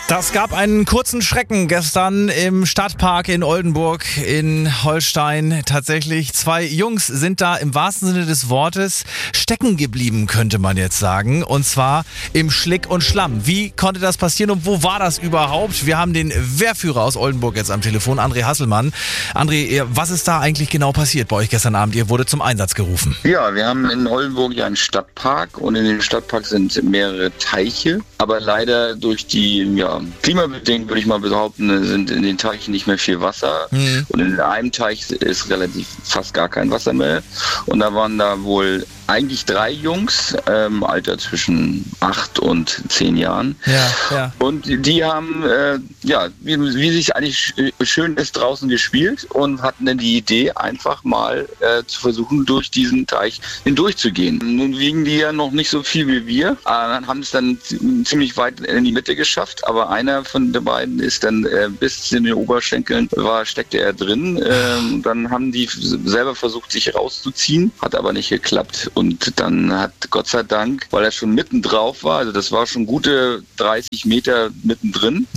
Das gab einen kurzen Schrecken gestern im Stadtpark in Oldenburg in Holstein. Tatsächlich 2 Jungs sind da im wahrsten Sinne des Wortes stecken geblieben, könnte man jetzt sagen. Und zwar im Schlick und Schlamm. Wie konnte das passieren und wo war das überhaupt? Wir haben den Wehrführer aus Oldenburg jetzt am Telefon, André Hasselmann. André, was ist da eigentlich genau passiert bei euch gestern Abend? Ihr wurde zum Einsatz gerufen. Ja, wir haben in Oldenburg ja einen Stadtpark und in dem Stadtpark sind mehrere Teiche. Aber leider durch die klimabedingt, würde ich mal behaupten, sind in den Teichen nicht mehr viel Wasser. Und in einem Teich ist fast gar kein Wasser mehr. Und da waren da wohl eigentlich 3 Jungs, Alter zwischen 8 und 10 Jahren. Ja. Und die haben, wie sich eigentlich schön ist, draußen gespielt und hatten dann die Idee, einfach mal zu versuchen, durch diesen Teich hindurchzugehen. Nun wiegen die ja noch nicht so viel wie wir, haben es dann ziemlich weit in die Mitte geschafft, aber einer von den beiden ist dann bis in den Oberschenkeln steckte er drin. Dann haben die selber versucht, sich rauszuziehen, hat aber nicht geklappt. Und dann hat Gott sei Dank, weil er schon mitten drauf war, also das war schon gute 30 Meter mittendrin,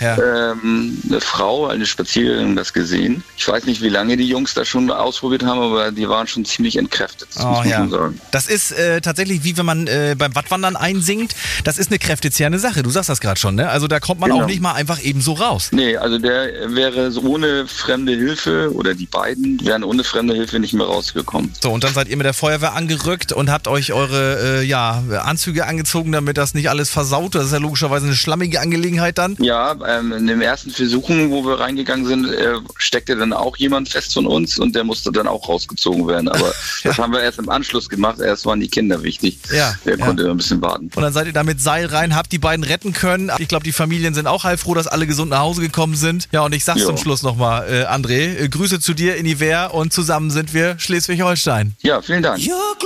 eine Frau, eine Spaziergängerin, das gesehen. Ich weiß nicht, wie lange die Jungs das schon ausprobiert haben, aber die waren schon ziemlich entkräftet, das muss man schon sagen. Das ist tatsächlich wie wenn man beim Wattwandern einsinkt, das ist eine kräftezehrende Sache, du sagst das gerade schon, ne? Also da kommt man auch nicht mal einfach eben so raus. Nee, also der wäre so ohne fremde Hilfe, oder die beiden wären ohne fremde Hilfe nicht mehr rausgekommen. So, und dann seid ihr mit der Feuerwehr angerückt und habt euch eure Anzüge angezogen, damit das nicht alles versaut. Das ist ja logischerweise eine schlammige Angelegenheit dann. Ja, in den ersten Versuchen, wo wir reingegangen sind, steckte dann auch jemand fest von uns und der musste dann auch rausgezogen werden. Aber das haben wir erst im Anschluss gemacht. Erst waren die Kinder wichtig. Der konnte ein bisschen warten. Und dann seid ihr da mit Seil rein, habt die beiden retten können. Ich glaube, die Familien sind auch heilfroh, dass alle gesund nach Hause gekommen sind. Ja, und ich sag's zum Schluss nochmal, André, Grüße zu dir in die Wehr und zusammen sind wir Schleswig-Holstein. Ja, vielen Dank.